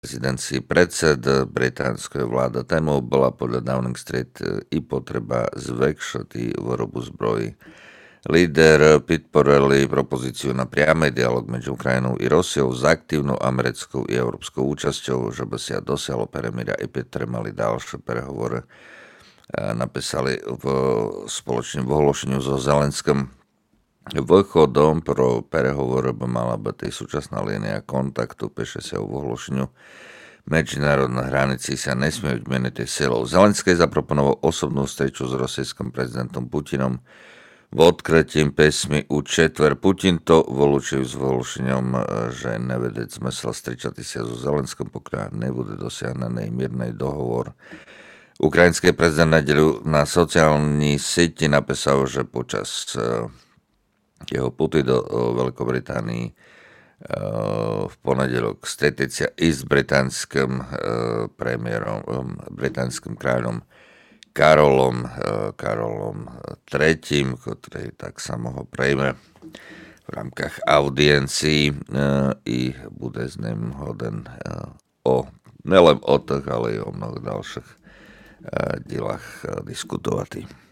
rezidencii predsed británskeho vláda. Témou bola podľa Downing Street i potreba zväčšiť výrobu zbrojí. Líder podporili propozíciu na priamy dialog medzi Ukrajinou i Rosiou s aktívnou americkou i európskou účasťou, že by sa dosiahlo перемиря i підтримали ďalšie переговори. Napísali v spoločným ohlásení so Zelenským. Východom pro переговори by mala byť súčasná línia kontaktu, píše sa v ohlásení. Medzinárodné hranici sa nesmiejú zmeniť silou. Zelenský zaproponoval osobnú stretchu s rosyjským prezidentom Putinom. V odkrytím písmy u četver Putin to vylúčil s vyhlášením, že nevedie zmysel stretchať sa so Zelenským, pokiaľ nebude dosiahnuný mierny dohovor. Ukrajinský prezident nedeľu na sociálnej sieti napísal, že počas jeho puty do Veľkobritánii v ponedeľok stretnúť i s británskym premiérom, británskym kráľom Karolom III, ktorý tak samo ho prejme v rámkach audiencií i bude s ním hoden nelen o tých, ale i o mnohých ďalších dielach diskutovať.